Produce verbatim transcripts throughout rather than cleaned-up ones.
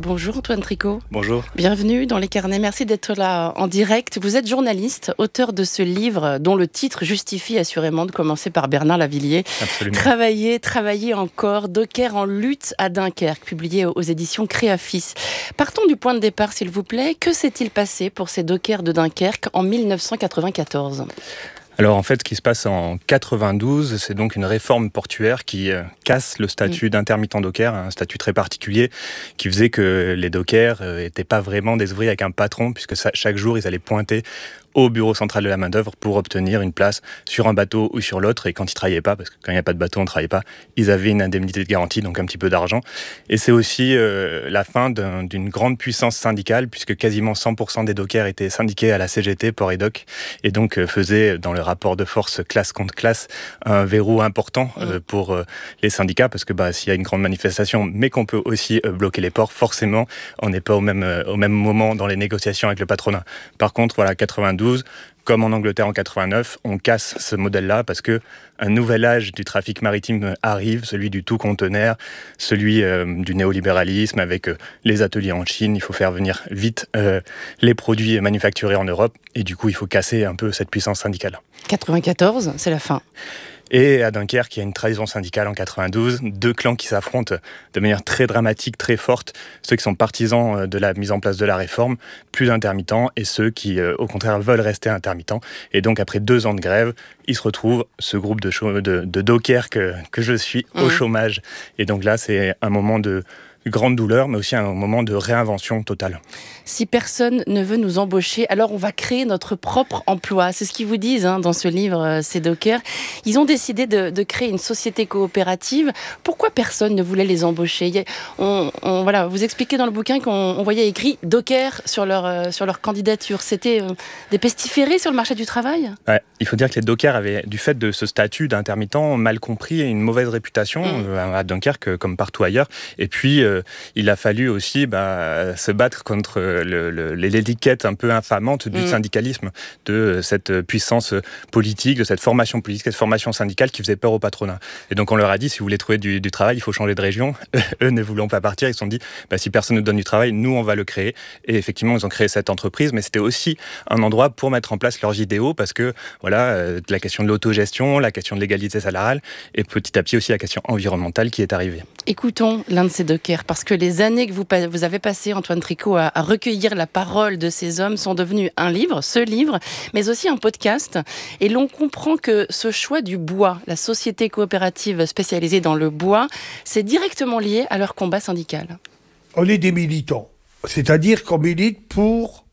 Bonjour Antoine Tricot. Bonjour. Bienvenue dans Les Carnets. Merci d'être là en direct. Vous êtes journaliste, auteur de ce livre dont le titre justifie assurément de commencer par Bernard Lavilliers. Absolument. Travailler, travailler encore. Docker en lutte à Dunkerque, publié aux éditions Créafis. Partons du point de départ, s'il vous plaît. Que s'est-il passé pour ces dockers de Dunkerque en mille neuf cent quatre-vingt-quatorze ? Alors en fait, ce qui se passe en quatre-vingt-douze, c'est donc une réforme portuaire qui euh, casse le statut mmh. d'intermittent docker, un statut très particulier qui faisait que les dockers n'étaient euh, pas vraiment des ouvriers avec un patron, puisque ça, chaque jour, ils allaient pointer au bureau central de la main-d'œuvre pour obtenir une place sur un bateau ou sur l'autre. Et quand ils ne travaillaient pas, parce que quand il n'y a pas de bateau, on ne travaillait pas, ils avaient une indemnité de garantie, donc un petit peu d'argent. Et c'est aussi euh, la fin d'un, d'une grande puissance syndicale, puisque quasiment cent pour cent des dockers étaient syndiqués à la C G T, Port et Doc, et donc euh, faisaient, dans le rapport de force classe contre classe, un verrou important euh, pour euh, les syndicats, parce que bah, s'il y a une grande manifestation, mais qu'on peut aussi euh, bloquer les ports, forcément, on n'est pas au même, euh, au même moment dans les négociations avec le patronat. Par contre, voilà, quatre-vingt-douze, comme en Angleterre en quatre-vingt-neuf, on casse ce modèle-là parce que un nouvel âge du trafic maritime arrive, celui du tout conteneur, celui euh, du néolibéralisme avec euh, les ateliers en Chine. Il faut faire venir vite euh, les produits manufacturés en Europe et du coup, il faut casser un peu cette puissance syndicale. quatre-vingt-quatorze, c'est la fin. Et à Dunkerque, il y a une trahison syndicale en quatre-vingt-douze, deux clans qui s'affrontent de manière très dramatique, très forte. Ceux qui sont partisans de la mise en place de la réforme, plus intermittents, et ceux qui, au contraire, veulent rester intermittents. Et donc, après deux ans de grève, ils se retrouvent, ce groupe de, chau- de, de dockers que, que je suis, mmh. au chômage. Et donc là, c'est un moment de grande douleur, mais aussi un moment de réinvention totale. Si personne ne veut nous embaucher, alors on va créer notre propre emploi. C'est ce qu'ils vous disent hein, dans ce livre, euh, ces dockers. Ils ont décidé de, de créer une société coopérative. Pourquoi personne ne voulait les embaucher ? on, on, voilà, Vous expliquez dans le bouquin qu'on on voyait écrit docker sur leur, euh, sur leur candidature. C'était euh, des pestiférés sur le marché du travail ? Ouais, il faut dire que les dockers avaient, du fait de ce statut d'intermittent, mal compris et une mauvaise réputation mmh. euh, à Dunkerque comme partout ailleurs. Et puis, euh, il a fallu aussi bah, se battre contre le, le, l'étiquette un peu infamante du mmh. syndicalisme, de cette puissance politique, de cette formation politique, cette formation syndicale qui faisait peur au patronat. Et donc on leur a dit, si vous voulez trouver du, du travail, il faut changer de région. Eux ne voulant pas partir, ils se sont dit, bah, si personne ne donne du travail, nous on va le créer. Et effectivement, ils ont créé cette entreprise, mais c'était aussi un endroit pour mettre en place leurs idéaux, parce que voilà, euh, la question de l'autogestion, la question de l'égalité salariale, et petit à petit aussi la question environnementale qui est arrivée. Écoutons l'un de ces dockers, parce que les années que vous, vous avez passées, Antoine Tricot, à, à recueillir la parole de ces hommes sont devenues un livre, ce livre, mais aussi un podcast. Et l'on comprend que ce choix du bois, la société coopérative spécialisée dans le bois, c'est directement lié à leur combat syndical. On est des militants, c'est-à-dire qu'on milite pour,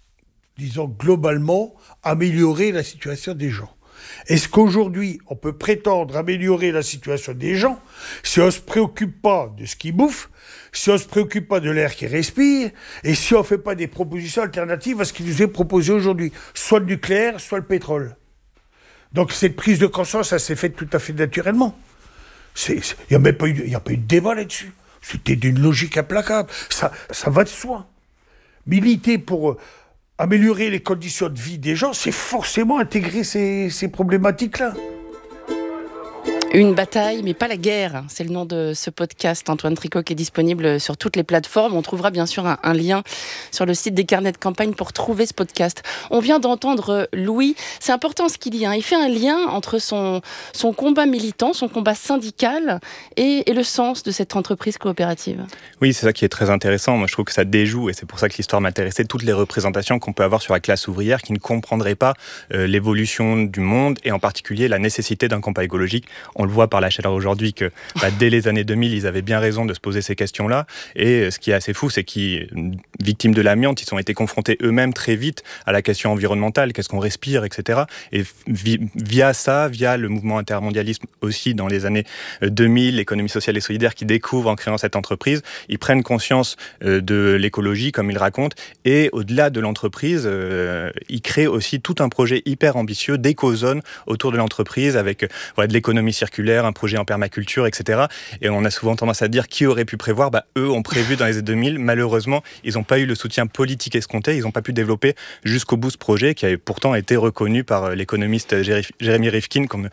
disons globalement, améliorer la situation des gens. Est-ce qu'aujourd'hui, on peut prétendre améliorer la situation des gens si on ne se préoccupe pas de ce qu'ils bouffent, si on ne se préoccupe pas de l'air qu'ils respirent, et si on ne fait pas des propositions alternatives à ce qui nous est proposé aujourd'hui, soit le nucléaire, soit le pétrole. Donc cette prise de conscience, ça s'est fait tout à fait naturellement. Il n'y a même pas eu, y a pas eu de débat là-dessus. C'était d'une logique implacable. Ça, ça va de soi. Militer pour Euh, améliorer les conditions de vie des gens, c'est forcément intégrer ces, ces problématiques-là. Une bataille, mais pas la guerre. C'est le nom de ce podcast, Antoine Tricot, qui est disponible sur toutes les plateformes. On trouvera bien sûr un, un lien sur le site des carnets de campagne pour trouver ce podcast. On vient d'entendre Louis. C'est important ce qu'il dit. Hein. Il fait un lien entre son, son combat militant, son combat syndical et, et le sens de cette entreprise coopérative. Oui, c'est ça qui est très intéressant. Moi, je trouve que ça déjoue, et c'est pour ça que l'histoire m'intéressait, toutes les représentations qu'on peut avoir sur la classe ouvrière qui ne comprendrait pas euh, l'évolution du monde et en particulier la nécessité d'un combat écologique. On On le voit par la chaleur aujourd'hui que bah, dès les années deux mille, ils avaient bien raison de se poser ces questions-là. Et ce qui est assez fou, c'est qu'ils, victimes de l'amiante, ils ont été confrontés eux-mêmes très vite à la question environnementale, qu'est-ce qu'on respire, et cetera. Et vi- via ça, via le mouvement intermondialisme aussi dans les années deux mille, l'économie sociale et solidaire qui découvre en créant cette entreprise, ils prennent conscience euh, de l'écologie, comme ils racontent, et au-delà de l'entreprise, euh, ils créent aussi tout un projet hyper ambitieux d'écozone autour de l'entreprise avec euh, voilà, de l'économie circulaire, un projet en permaculture, et cetera. Et on a souvent tendance à dire qui aurait pu prévoir, bah, eux ont prévu dans les années deux mille. Malheureusement, ils n'ont pas eu le soutien politique escompté, ils n'ont pas pu développer jusqu'au bout ce projet qui a pourtant été reconnu par l'économiste Jérémy Rifkin comme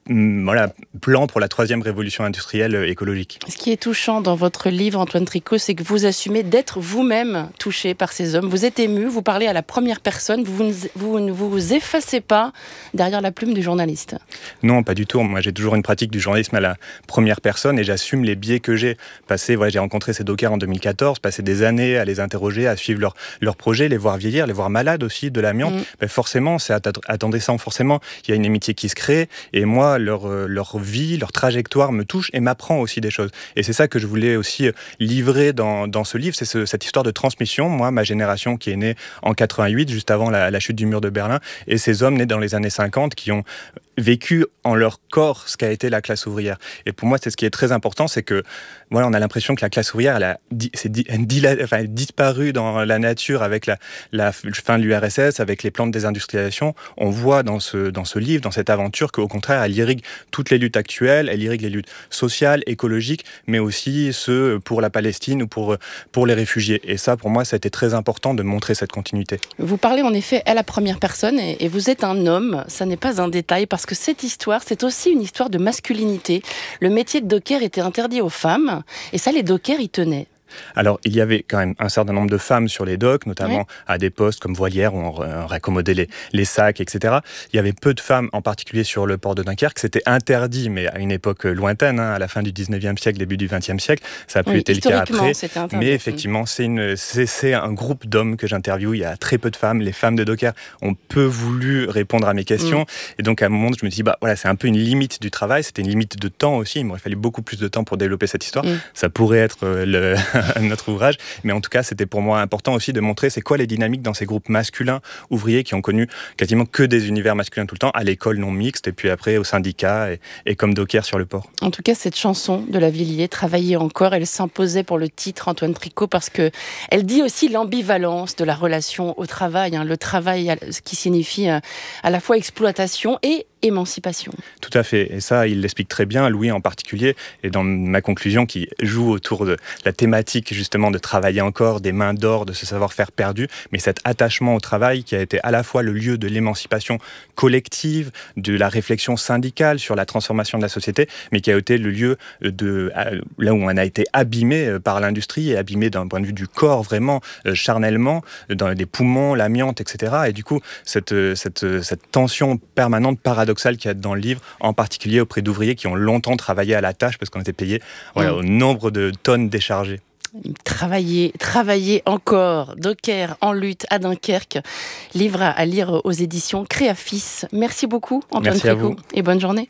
voilà, plan pour la troisième révolution industrielle écologique. Ce qui est touchant dans votre livre, Antoine Tricot, c'est que vous assumez d'être vous-même touché par ces hommes. Vous êtes ému, vous parlez à la première personne, vous ne vous, vous, vous effacez pas derrière la plume du journaliste. Non, pas du tout. Moi, j'ai toujours une pratique du journalisme à la première personne et j'assume les biais que j'ai. Passé, voilà, j'ai rencontré ces dockers en deux mille quatorze, passé des années à les interroger, à suivre leurs leur projets, les voir vieillir, les voir malades aussi de l'amiante. Mmh. Ben forcément, c'est attendrissant. Forcément, il y a une amitié qui se crée et moi, leur, leur vie, leur trajectoire me touche et m'apprend aussi des choses. Et c'est ça que je voulais aussi livrer dans, dans ce livre, c'est ce, cette histoire de transmission. Moi, ma génération qui est née en quatre-vingt-huit, juste avant la, la chute du mur de Berlin, et ces hommes nés dans les années cinquante qui ont vécu en leur corps ce qu'a été la classe ouvrière. Et pour moi, c'est ce qui est très important, c'est que voilà, on a l'impression que la classe ouvrière, elle a, di, c'est di, elle dila, enfin, elle disparu dans la nature avec la, la fin de l'U R S S, avec les plans de désindustrialisation. On voit dans ce, dans ce livre, dans cette aventure, qu'au contraire, elle irrigue toutes les luttes actuelles, elle irrigue les luttes sociales, écologiques, mais aussi ceux pour la Palestine ou pour, pour les réfugiés. Et ça, pour moi, ça a été très important de montrer cette continuité. Vous parlez en effet à la première personne et, et vous êtes un homme, ça n'est pas un détail, parce que cette histoire, c'est aussi une histoire de masculinité. Le métier de docker était interdit aux femmes, et ça, les dockers y tenaient. Alors, il y avait quand même un certain nombre de femmes sur les docks, notamment oui. à des postes comme voilières où on raccommodait les, les sacs, et cetera. Il y avait peu de femmes, en particulier sur le port de Dunkerque. C'était interdit, mais à une époque lointaine, hein, à la fin du dix-neuvième siècle, début du vingtième siècle. Ça a pu oui, être le cas après. Mais effectivement, c'est, une, c'est, c'est un groupe d'hommes que j'interviewe. Il y a très peu de femmes. Les femmes de dockers ont peu voulu répondre à mes questions. Mm. Et donc, à un moment, je me dis, bah, voilà, c'est un peu une limite du travail. C'était une limite de temps aussi. Il m'aurait fallu beaucoup plus de temps pour développer cette histoire. Mm. Ça pourrait être le... notre ouvrage, mais en tout cas c'était pour moi important aussi de montrer c'est quoi les dynamiques dans ces groupes masculins ouvriers qui ont connu quasiment que des univers masculins tout le temps, à l'école non mixte et puis après au syndicat et, et comme docker sur le port. En tout cas, cette chanson de Lavilliers, Travailler encore, elle s'imposait pour le titre, Antoine Tricot, parce que elle dit aussi l'ambivalence de la relation au travail, hein, le travail ce qui signifie à la fois exploitation et émancipation. Tout à fait, et ça il l'explique très bien, Louis en particulier, et dans ma conclusion qui joue autour de la thématique justement de travailler encore, des mains d'or, de ce savoir-faire perdu, mais cet attachement au travail qui a été à la fois le lieu de l'émancipation collective, de la réflexion syndicale sur la transformation de la société, mais qui a été le lieu de là où on a été abîmé par l'industrie et abîmé d'un point de vue du corps vraiment charnellement, dans les poumons, l'amiante, et cetera. Et du coup, cette, cette, cette tension permanente, paradoxale qu'il y a dans le livre, en particulier auprès d'ouvriers qui ont longtemps travaillé à la tâche parce qu'on était payé voilà, mmh. au nombre de tonnes déchargées. Travailler, travailler encore, docker en lutte à Dunkerque, livre à lire aux éditions Créafis. Merci beaucoup Antoine Merci Tricot et bonne journée.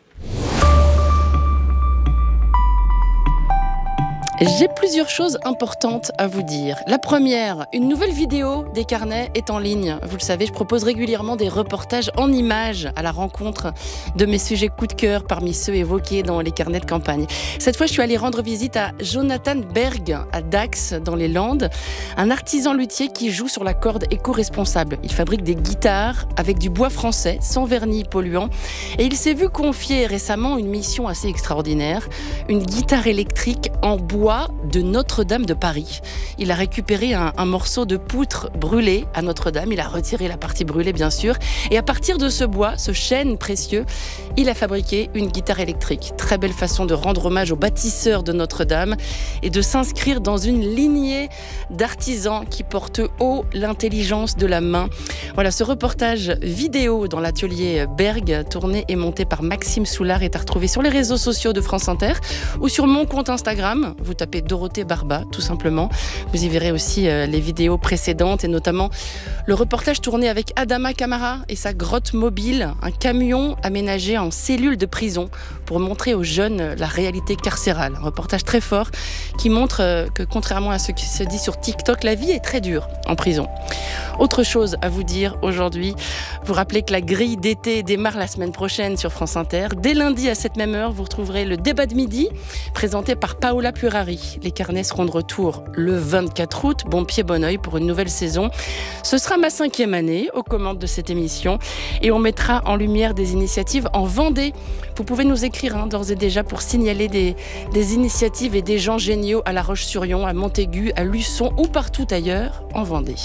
J'ai plusieurs choses importantes à vous dire. La première, une nouvelle vidéo des carnets est en ligne. Vous le savez, je propose régulièrement des reportages en images à la rencontre de mes sujets coup de cœur parmi ceux évoqués dans les carnets de campagne. Cette fois, je suis allée rendre visite à Jonathan Berg, à Dax, dans les Landes, un artisan luthier qui joue sur la corde éco-responsable. Il fabrique des guitares avec du bois français, sans vernis polluant. Et il s'est vu confier récemment une mission assez extraordinaire, une guitare électrique en bois de Notre-Dame de Paris. Il a récupéré un, un morceau de poutre brûlé à Notre-Dame, il a retiré la partie brûlée bien sûr, et à partir de ce bois, ce chêne précieux, il a fabriqué une guitare électrique. Très belle façon de rendre hommage aux bâtisseurs de Notre-Dame et de s'inscrire dans une lignée d'artisans qui portent haut l'intelligence de la main. Voilà, ce reportage vidéo dans l'atelier Berg, tourné et monté par Maxime Soulard, est à retrouver sur les réseaux sociaux de France Inter ou sur mon compte Instagram. Vous tapez Dorothée Barba, tout simplement. Vous y verrez aussi euh, les vidéos précédentes et notamment le reportage tourné avec Adama Camara et sa grotte mobile, un camion aménagé en cellule de prison pour montrer aux jeunes la réalité carcérale. Un reportage très fort qui montre euh, que contrairement à ce qui se dit sur TikTok, la vie est très dure en prison. Autre chose à vous dire aujourd'hui, vous rappelez que la grille d'été démarre la semaine prochaine sur France Inter. Dès lundi à cette même heure, vous retrouverez le débat de midi présenté par Paola Purari. Les carnets seront de retour le vingt-quatre août. Bon pied, bon oeil pour une nouvelle saison. Ce sera ma cinquième année aux commandes de cette émission et on mettra en lumière des initiatives en Vendée. Vous pouvez nous écrire hein, d'ores et déjà pour signaler des, des initiatives et des gens géniaux à La Roche-sur-Yon, à Montaigu, à Luçon ou partout ailleurs en Vendée.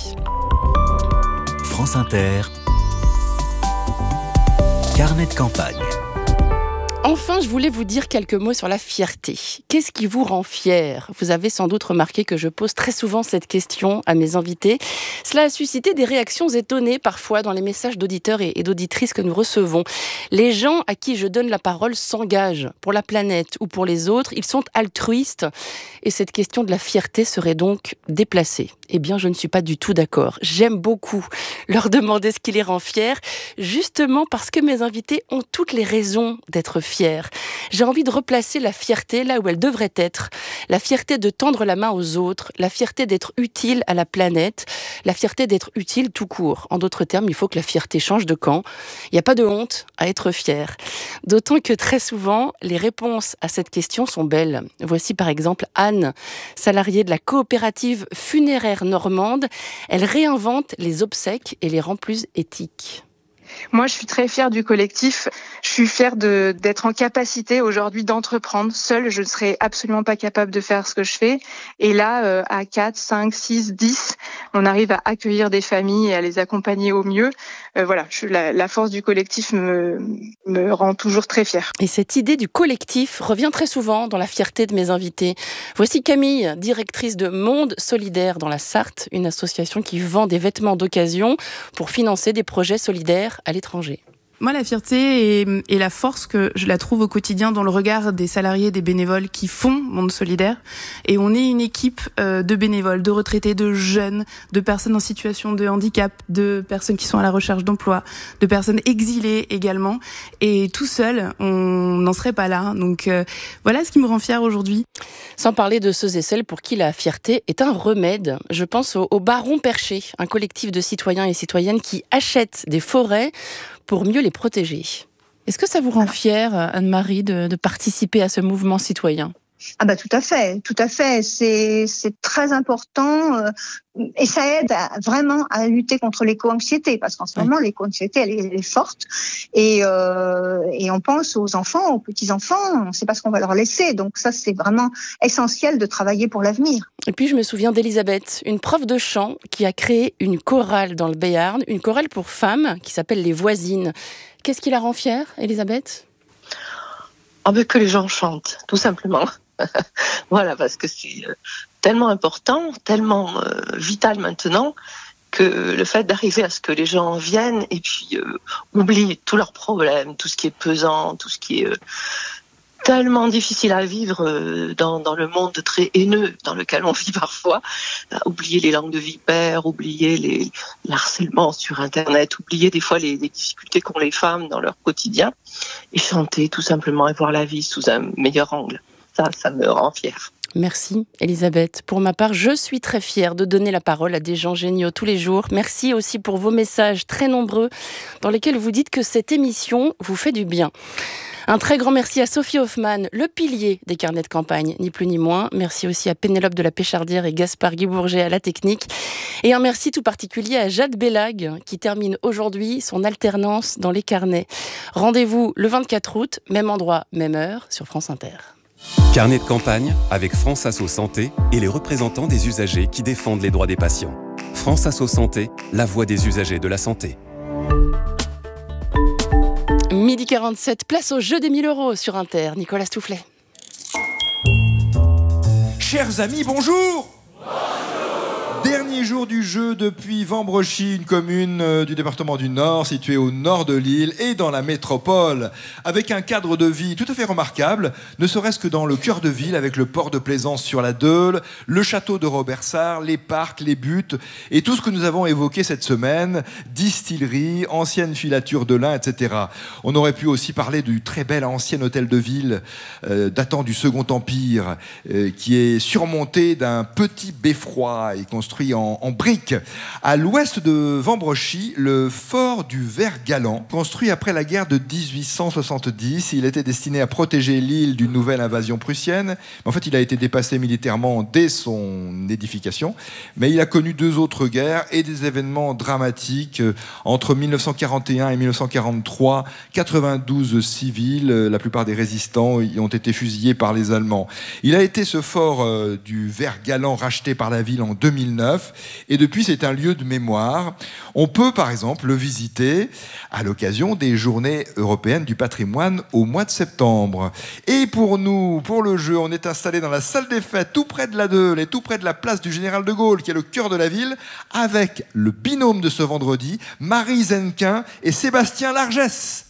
France Inter, carnet de campagne. Enfin, je voulais vous dire quelques mots sur la fierté. Qu'est-ce qui vous rend fier ? Vous avez sans doute remarqué que je pose très souvent cette question à mes invités. Cela a suscité des réactions étonnées parfois dans les messages d'auditeurs et d'auditrices que nous recevons. Les gens à qui je donne la parole s'engagent pour la planète ou pour les autres. Ils sont altruistes et cette question de la fierté serait donc déplacée. Eh bien, je ne suis pas du tout d'accord. J'aime beaucoup leur demander ce qui les rend fiers, justement parce que mes invités ont toutes les raisons d'être fiers. J'ai envie de replacer la fierté là où elle devrait être. La fierté de tendre la main aux autres, la fierté d'être utile à la planète, la fierté d'être utile tout court. En d'autres termes, il faut que la fierté change de camp. Il n'y a pas de honte à être fier. D'autant que très souvent, les réponses à cette question sont belles. Voici par exemple Anne, salariée de la coopérative funéraire normande. Elle réinvente les obsèques et les rend plus éthiques. Moi, je suis très fière du collectif. Je suis fière de, d'être en capacité aujourd'hui d'entreprendre. Seule, je ne serais absolument pas capable de faire ce que je fais. Et là, euh, à quatre, cinq, six, dix, on arrive à accueillir des familles et à les accompagner au mieux. Euh, voilà, je, la, la force du collectif me, me rend toujours très fière. Et cette idée du collectif revient très souvent dans la fierté de mes invités. Voici Camille, directrice de Monde Solidaire dans la Sarthe, une association qui vend des vêtements d'occasion pour financer des projets solidaires à l'étranger. Moi, la fierté et, et la force que je la trouve au quotidien dans le regard des salariés, des bénévoles qui font Monde Solidaire. Et on est une équipe euh, de bénévoles, de retraités, de jeunes, de personnes en situation de handicap, de personnes qui sont à la recherche d'emploi, de personnes exilées également. Et tout seul, on n'en serait pas là. Donc euh, voilà ce qui me rend fière aujourd'hui. Sans parler de ceux et celles pour qui la fierté est un remède. Je pense au, au Baron Perché, un collectif de citoyens et citoyennes qui achètent des forêts pour mieux les protéger. Est-ce que ça vous rend fière, Anne-Marie, de, de participer à ce mouvement citoyen ? Ah bah tout à fait, tout à fait. C'est c'est très important euh, et ça aide à, vraiment à lutter contre l'éco-anxiété parce qu'en ce oui. moment l'éco-anxiété elle est, elle est forte et euh, et on pense aux enfants, aux petits enfants, on ne sait pas ce qu'on va leur laisser. Donc ça c'est vraiment essentiel de travailler pour l'avenir. Et puis je me souviens d'Elisabeth, une prof de chant qui a créé une chorale dans le Béarn, une chorale pour femmes qui s'appelle Les Voisines. Qu'est-ce qui la rend fière, Elisabeth ? Ah ben que les gens chantent, tout simplement. Voilà, parce que c'est tellement important, tellement euh, vital maintenant, que le fait d'arriver à ce que les gens viennent et puis euh, oublient tous leurs problèmes, tout ce qui est pesant, tout ce qui est euh, tellement difficile à vivre euh, dans, dans le monde très haineux dans lequel on vit parfois, euh, oublier les langues de vipères, oublier les, les harcèlements sur Internet, oublier des fois les, les difficultés qu'ont les femmes dans leur quotidien, et chanter tout simplement et voir la vie sous un meilleur angle. Ça, ça me rend fière. Merci Elisabeth. Pour ma part, je suis très fière de donner la parole à des gens géniaux tous les jours. Merci aussi pour vos messages très nombreux dans lesquels vous dites que cette émission vous fait du bien. Un très grand merci à Sophie Hoffman, le pilier des carnets de campagne, ni plus ni moins. Merci aussi à Pénélope de la Péchardière et Gaspard Guibourget à la technique. Et un merci tout particulier à Jade Bellag, qui termine aujourd'hui son alternance dans les carnets. Rendez-vous le vingt-quatre août, même endroit, même heure, sur France Inter. Carnet de campagne avec France Asso Santé et les représentants des usagers qui défendent les droits des patients. France Asso Santé, la voix des usagers de la santé. midi quarante-sept, place au jeu des mille euros sur Inter. Nicolas Stoufflet. Chers amis, bonjour. Dernier jour du jeu depuis Vambrochy, une commune euh, du département du Nord, située au nord de l'île et dans la métropole, avec un cadre de vie tout à fait remarquable, ne serait-ce que dans le cœur de ville, avec le port de plaisance sur la Deule, le château de Robersart, les parcs, les buttes, et tout ce que nous avons évoqué cette semaine, distillerie, ancienne filature de lin, et cetera. On aurait pu aussi parler du très bel ancien hôtel de ville, euh, datant du Second Empire, euh, qui est surmonté d'un petit beffroi et construit En, en briques. À l'ouest de Vambrochy, le fort du Vert-Galant, construit après la guerre de dix-huit cent soixante-dix. Il était destiné à protéger l'île d'une nouvelle invasion prussienne. En fait, il a été dépassé militairement dès son édification. Mais il a connu deux autres guerres et des événements dramatiques. Entre mille neuf cent quarante et un et mille neuf cent quarante-trois, quatre-vingt-douze civils, la plupart des résistants, y ont été fusillés par les Allemands. Il a été, ce fort euh, du Vert-Galant, racheté par la ville en deux mille neuf. neuf. Et depuis, c'est un lieu de mémoire. On peut, par exemple, le visiter à l'occasion des Journées européennes du patrimoine au mois de septembre. Et pour nous, pour le jeu, on est installé dans la salle des fêtes, tout près de la Deule et tout près de la place du Général de Gaulle, qui est le cœur de la ville, avec le binôme de ce vendredi, Marie Zenquin et Sébastien Largès.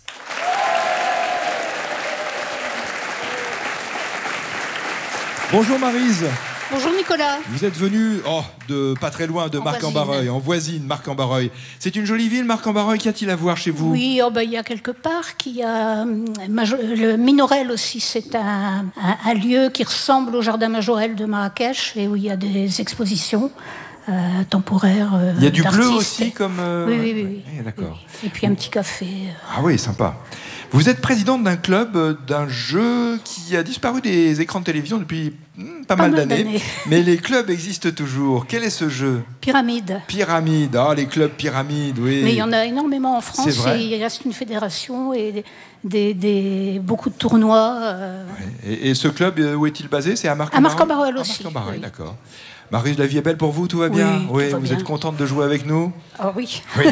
Bonjour Maryse. Bonjour Nicolas. Vous êtes venu oh, de pas très loin, de Marc-en-Barreuil, en voisine Marc-en-Barreuil. C'est une jolie ville, Marc-en-Barreuil. Qu'y a-t-il à voir chez vous? Oui, oh ben, il y a quelque part qui a le Minorel aussi. C'est un, un, un lieu qui ressemble au jardin Majorel de Marrakech et où il y a des expositions euh, temporaires. Euh, il y a du bleu aussi, comme. Euh... Oui, oui, oui. oui. oui d'accord. Et puis un petit café. Euh... Ah oui, sympa. Vous êtes présidente d'un club, d'un jeu qui a disparu des écrans de télévision depuis hmm, pas, pas mal, mal d'années. d'années. Mais les clubs existent toujours. Quel est ce jeu? Pyramide. Pyramide. Ah, les clubs Pyramide, oui. Mais il y en a énormément en France. C'est vrai. Et il reste une fédération et des, des, des, beaucoup de tournois. Euh... Ouais. Et, et ce club, où est-il basé? C'est à Marc-en-Barreuil? À Marc-en-Barreuil aussi. À Marc-en-Barreuil, oui. D'accord. Maryse, la vie est belle pour vous, tout va bien? Oui, oui va vous bien. êtes contente de jouer avec nous? Ah oui. Oui.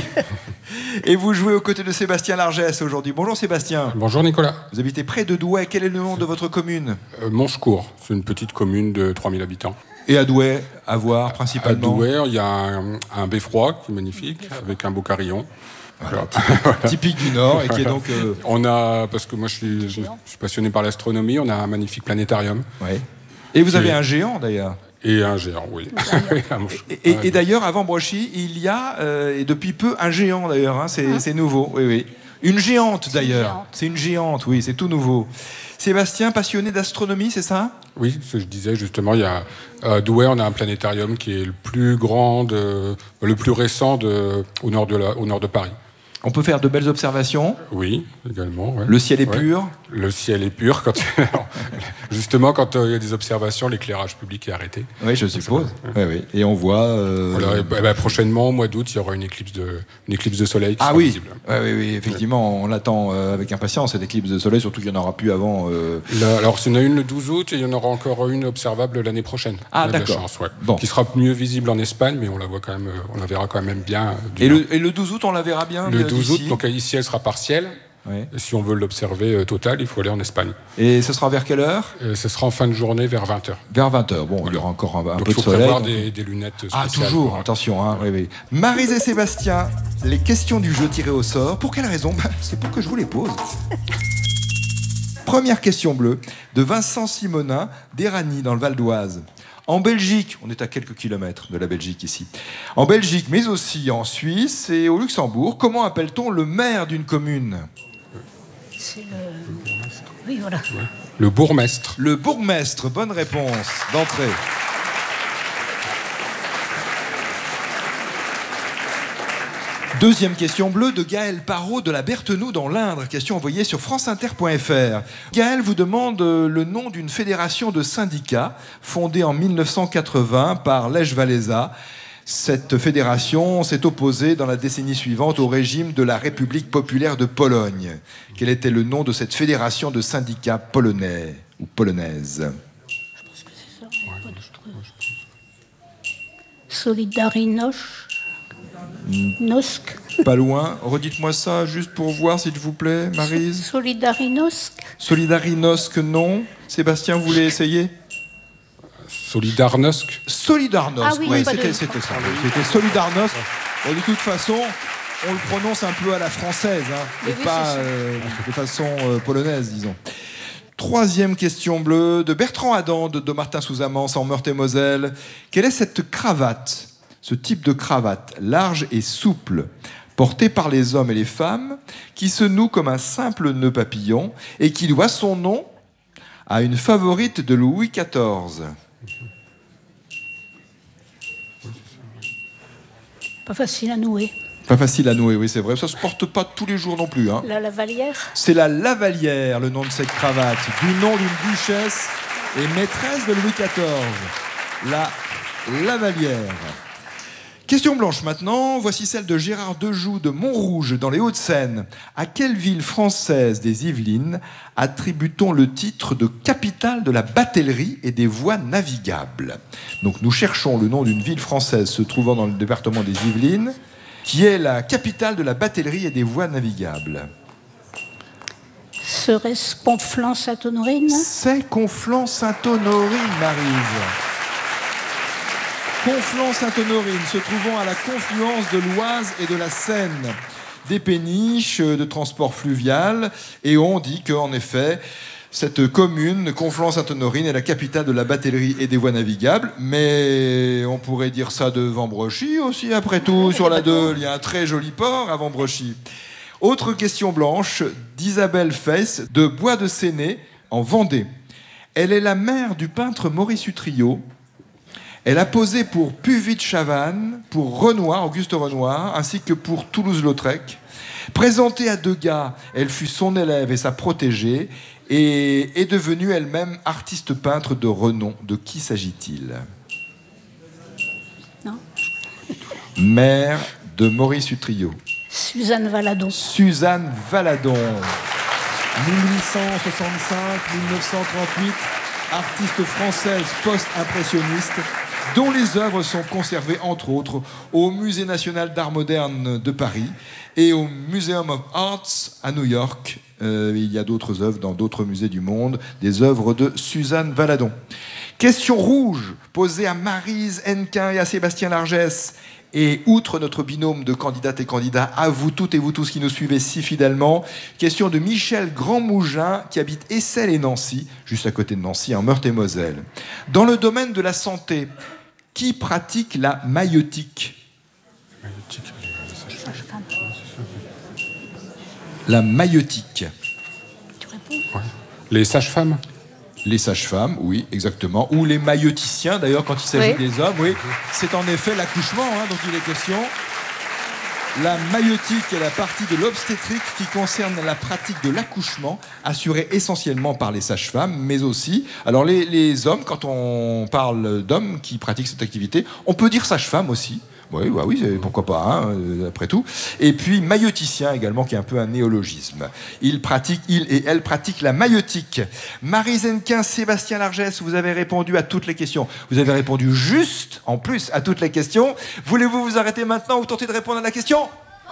Et vous jouez aux côtés de Sébastien Largès aujourd'hui. Bonjour Sébastien. Bonjour Nicolas. Vous habitez près de Douai. Quel est le nom de votre commune? euh, Monchecourt. C'est une petite commune de trois mille habitants. Et à Douai, à voir principalement? À Douai, il y a un, un beffroi qui est magnifique, avec un beau carillon. Voilà, typique, voilà. typique du Nord et qui est donc. Euh... On a, parce que moi je suis, je suis passionné par l'astronomie, on a un magnifique planétarium. Ouais. Et vous avez est... un géant d'ailleurs. Et un géant, oui. et, et, et d'ailleurs, à Vambrochy, il y a, euh, et depuis peu, un géant d'ailleurs. Hein, c'est, ah. c'est nouveau, oui, oui. Une géante d'ailleurs. C'est une géante, oui, c'est tout nouveau. Sébastien, passionné d'astronomie, c'est ça? Oui, ce que je disais justement, il y a à Douai, on a un planétarium qui est le plus grand, de, le plus récent de, au, nord de la, au nord de Paris. On peut faire de belles observations. Oui, également. Ouais. Le ciel est ouais. pur. Le ciel est pur. Quand justement, quand il y a des observations, l'éclairage public est arrêté. Oui, je suppose. Ouais. Oui, oui. Et on voit. Euh... Voilà, et bah, bah, prochainement, au mois d'août, il y aura une éclipse de, une éclipse de soleil qui ah sera oui. visible. Ouais, oui, oui, effectivement, ouais. On l'attend euh, avec impatience, cette éclipse de soleil, surtout qu'il n'y en aura plus avant. Euh... Là, alors, il y en a une le douze août et il y en aura encore une observable l'année prochaine. Ah, on a d'accord. De la chance, ouais. Bon. Qui sera mieux visible en Espagne, mais on la voit quand même, on la verra quand même bien. Et le, et le douze août, on la verra bien. Le douze août, ici. donc ici, elle sera partielle. Ouais. Si on veut l'observer euh, total, il faut aller en Espagne. Et ce sera vers quelle heure? euh, Ce sera en fin de journée, vers vingt heures. Vers vingt heures, bon, voilà. Il y aura encore un, un donc peu de soleil. il faut prévoir donc... des, des lunettes spéciales. Ah, toujours, pour... attention. Hein, oui, oui. Maryse et Sébastien, les questions du jeu tirées au sort. Pour quelle raison? Bah, c'est pour que je vous les pose. Première question bleue, de Vincent Simonin, d'Éragny, dans le Val d'Oise. En Belgique, on est à quelques kilomètres de la Belgique ici, en Belgique, mais aussi en Suisse et au Luxembourg, comment appelle-t-on le maire d'une commune? C'est le... Oui, voilà. Ouais. Le bourgmestre. Le bourgmestre, bonne réponse d'entrée. Deuxième question bleue de Gaël Parot de la Berthenoux dans l'Indre. Question envoyée sur franceinter point f r. Gaël vous demande le nom d'une fédération de syndicats fondée en mille neuf cent quatre-vingts par Lech Walesa. Cette fédération s'est opposée dans la décennie suivante au régime de la République populaire de Pologne. Quel était le nom de cette fédération de syndicats polonais ou polonaises? Solidarność. Nosk. Pas loin. Redites-moi ça juste pour voir, s'il vous plaît, Maryse. Solidarinosk. Solidarinosk, non. Sébastien, vous voulez essayer? Solidarnosc. Solidarnosc, ah oui, oui, oui c'était, de... c'était ça. C'était Solidarnosc. Bon, de toute façon, on le prononce un peu à la française, hein, et oui, pas euh, de façon euh, polonaise, disons. Troisième question bleue de Bertrand Adam de Domartin sous Amance en Meurthe-et-Moselle. Quelle est cette cravate, ce type de cravate large et souple, portée par les hommes et les femmes, qui se noue comme un simple nœud papillon et qui doit son nom à une favorite de Louis quatorze? Pas facile à nouer. Pas facile à nouer, oui, c'est vrai. Ça se porte pas tous les jours non plus. Hein. La Lavalière. C'est la Lavalière, le nom de cette cravate, du nom d'une duchesse et maîtresse de Louis quatorze. La Lavalière. Question blanche maintenant, voici celle de Gérard Dejoux de Montrouge dans les Hauts-de-Seine. À quelle ville française des Yvelines attribue-t-on le titre de capitale de la batellerie et des voies navigables? Donc nous cherchons le nom d'une ville française se trouvant dans le département des Yvelines qui est la capitale de la batellerie et des voies navigables. Serait-ce Conflans-Sainte-Honorine? C'est Conflans-Sainte-Honorine, Maryse. Conflans-Sainte-Honorine, se trouvant à la confluence de l'Oise et de la Seine, des péniches de transport fluvial, et on dit qu'en effet, cette commune, Conflans-Sainte-Honorine, est la capitale de la batellerie et des voies navigables, mais on pourrait dire ça de Vambrochy aussi, après tout, sur la Deule, il y a un très joli port à Vambrochy. Autre question blanche d'Isabelle Feix de Bois de Séné, en Vendée. Elle est la mère du peintre Maurice Utrillo. Elle a posé pour Puvis de Chavannes, pour Renoir, Auguste Renoir, ainsi que pour Toulouse-Lautrec. Présentée à Degas, elle fut son élève et sa protégée, et est devenue elle-même artiste peintre de renom. De qui s'agit-il? Non. Mère de Maurice Utrillo. Suzanne Valadon. Suzanne Valadon. mille huit cent soixante-cinq mille neuf cent trente-huit, artiste française post-impressionniste, dont les œuvres sont conservées, entre autres, au Musée national d'art moderne de Paris et au Museum of Arts à New York. Euh, il y a d'autres œuvres dans d'autres musées du monde, des œuvres de Suzanne Valadon. Question rouge, posée à Maryse Hennequin et à Sébastien Largès. Et outre notre binôme de candidates et candidats, à vous toutes et vous tous qui nous suivez si fidèlement, question de Michel Grandmougin qui habite Essel et Nancy, juste à côté de Nancy, en Meurthe-et-Moselle. Dans le domaine de la santé, qui pratique la maïeutique? La maïeutique. Tu réponds? Les sages-femmes? Les sages-femmes, oui, exactement. Ou les maïeuticiens, d'ailleurs, quand il s'agit Oui. des hommes, oui. C'est en effet l'accouchement, hein, dont il est question. La maïeutique est la partie de l'obstétrique qui concerne la pratique de l'accouchement, assurée essentiellement par les sages-femmes, mais aussi... Alors, les, les hommes, quand on parle d'hommes qui pratiquent cette activité, on peut dire sage-femme aussi. Oui, bah oui, pourquoi pas, hein, après tout. Et puis maïeuticien également, qui est un peu un néologisme. Il pratique, il et elle pratiquent la maïeutique. Maryse Hennequin, Sébastien Largès, vous avez répondu à toutes les questions. Vous avez répondu juste, en plus, à toutes les questions. Voulez-vous vous arrêter maintenant ou tenter de répondre à la question?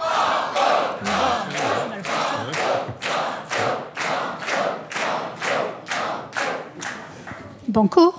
Banco.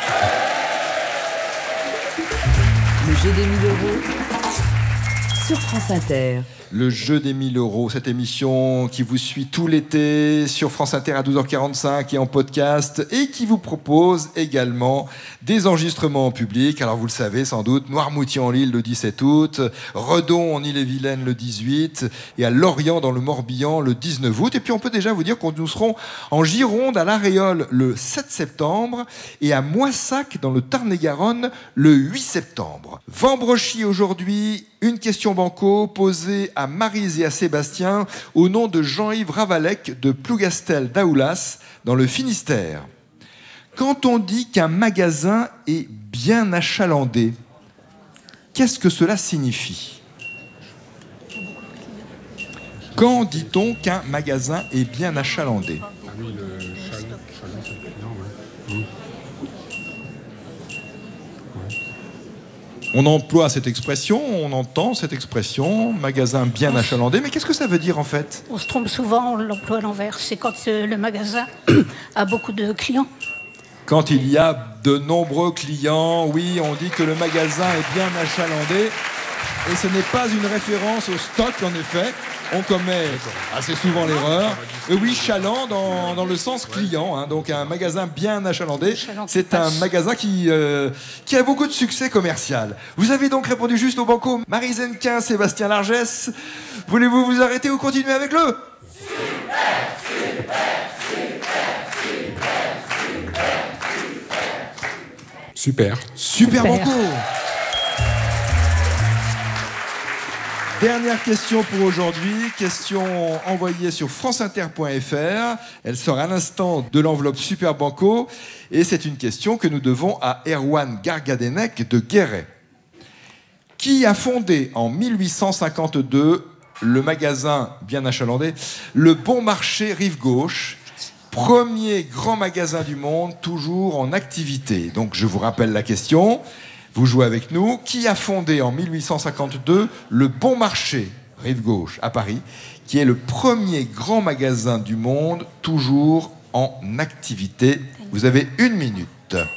Le jeu des mille euros sur France Inter. Le jeu des mille euros, cette émission qui vous suit tout l'été sur France Inter à douze heures quarante-cinq et en podcast, et qui vous propose également des enregistrements en public. Alors vous le savez sans doute, Noirmoutier en Lille le dix-sept août, Redon en Ille-et-Vilaine le dix-huit, et à Lorient dans le Morbihan le dix-neuf août. Et puis on peut déjà vous dire que nous serons en Gironde à La Réole le sept septembre et à Moissac dans le Tarn-et-Garonne le huit septembre. Vambrochy aujourd'hui, une question banco posée à Maryse et à Sébastien au nom de Jean-Yves Ravalec de Plougastel d'Aoulas dans le Finistère. Quand on dit qu'un magasin est bien achalandé, qu'est-ce que cela signifie? Quand dit-on qu'un magasin est bien achalandé? On emploie cette expression, on entend cette expression, magasin bien achalandé, mais qu'est-ce que ça veut dire en fait? On se trompe souvent, on l'emploie à l'envers. C'est quand euh, le magasin a beaucoup de clients. Quand il y a de nombreux clients, oui, on dit que le magasin est bien achalandé. Et ce n'est pas une référence au stock, en effet. On commet assez souvent l'erreur. Et oui, chaland dans, dans le sens client. Hein. Donc un magasin bien achalandé, c'est un magasin qui, euh, qui a beaucoup de succès commercial. Vous avez donc répondu juste au banco. Maryse Hennequin, Sébastien Largès. Voulez-vous vous arrêter ou continuer avec le Super. Super banco. Dernière question pour aujourd'hui, question envoyée sur franceinter point f r. Elle sort à l'instant de l'enveloppe Super Banco et c'est une question que nous devons à Erwan Gargadenec de Guéret. Qui a fondé en mille huit cent cinquante-deux le magasin bien achalandé Le Bon Marché Rive Gauche, premier grand magasin du monde, toujours en activité. Donc je vous rappelle la question, vous jouez avec nous. Qui a fondé en mille huit cent cinquante-deux le Bon Marché Rive Gauche à Paris, qui est le premier grand magasin du monde, toujours en activité? Vous avez une minute.